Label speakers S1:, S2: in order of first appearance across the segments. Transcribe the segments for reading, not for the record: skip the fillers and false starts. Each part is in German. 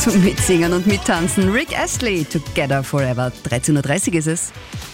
S1: Zum Mitsingen und Mittanzen Rick Astley, Together Forever. 13.30 Uhr ist es.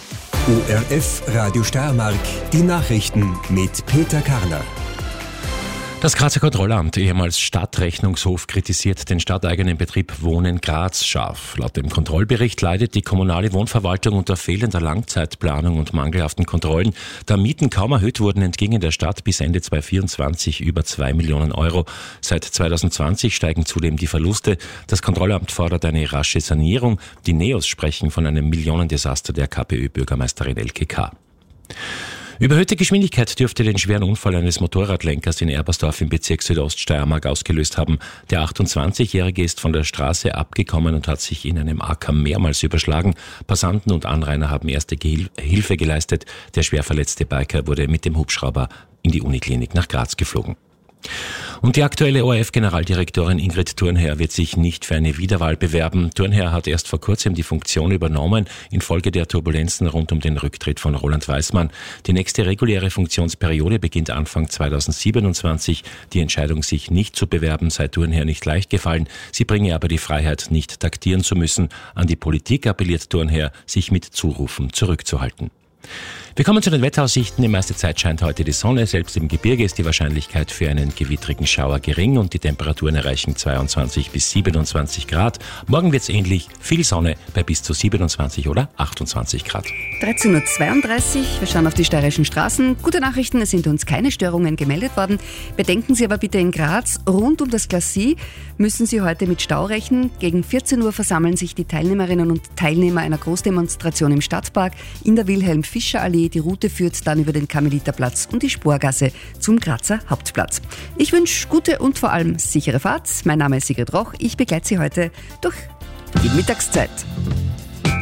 S2: ORF Radio Steiermark, die Nachrichten mit Peter Karner.
S3: Das Grazer Kontrollamt, ehemals Stadtrechnungshof, kritisiert den stadteigenen Betrieb Wohnen Graz scharf. Laut dem Kontrollbericht leidet die kommunale Wohnverwaltung unter fehlender Langzeitplanung und mangelhaften Kontrollen. Da Mieten kaum erhöht wurden, entgingen der Stadt bis Ende 2024 über 2 Millionen Euro. Seit 2020 steigen zudem die Verluste. Das Kontrollamt fordert eine rasche Sanierung. Die NEOS sprechen von einem Millionendesaster der KPÖ-Bürgermeisterin Elke K. Überhöhte Geschwindigkeit dürfte den schweren Unfall eines Motorradlenkers in Erbersdorf im Bezirk Südoststeiermark ausgelöst haben. Der 28-Jährige ist von der Straße abgekommen und hat sich in einem Acker mehrmals überschlagen. Passanten und Anrainer haben erste Hilfe geleistet. Der schwer verletzte Biker wurde mit dem Hubschrauber in die Uniklinik nach Graz geflogen. Und die aktuelle ORF-Generaldirektorin Ingrid Thurnherr wird sich nicht für eine Wiederwahl bewerben. Thurnherr hat erst vor kurzem die Funktion übernommen, infolge der Turbulenzen rund um den Rücktritt von Roland Weißmann. Die nächste reguläre Funktionsperiode beginnt Anfang 2027. Die Entscheidung, sich nicht zu bewerben, sei Thurnherr nicht leicht gefallen. Sie bringe aber die Freiheit, nicht taktieren zu müssen. An die Politik appelliert Thurnherr, sich mit Zurufen zurückzuhalten. Wir kommen zu den Wetteraussichten. Die meiste Zeit scheint heute die Sonne. Selbst im Gebirge ist die Wahrscheinlichkeit für einen gewittrigen Schauer gering und die Temperaturen erreichen 22 bis 27 Grad. Morgen wird es ähnlich, viel Sonne bei bis zu 27 oder 28 Grad.
S1: 13.32 Uhr, wir schauen auf die steirischen Straßen. Gute Nachrichten, es sind uns keine Störungen gemeldet worden. Bedenken Sie aber bitte in Graz, rund um das Glacis müssen Sie heute mit Stau rechnen. Gegen 14 Uhr versammeln sich die Teilnehmerinnen und Teilnehmer einer Großdemonstration im Stadtpark in der Wilhelm-Fischer-Allee. Die Route führt dann über den Karmeliterplatz und die Sporgasse zum Grazer Hauptplatz. Ich wünsche gute und vor allem sichere Fahrt. Mein Name ist Sigrid Roch. Ich begleite Sie heute durch die Mittagszeit.